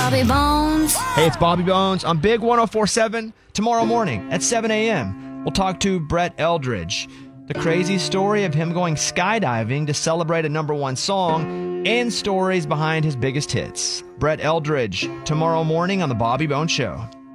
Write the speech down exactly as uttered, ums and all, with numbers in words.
Bobby Bones. Hey, it's Bobby Bones on Big one oh four point seven. Tomorrow morning at seven a.m., we'll talk to Brett Eldredge. The crazy story of him going skydiving to celebrate a number one song and stories behind his biggest hits. Brett Eldredge, tomorrow morning on The Bobby Bones Show.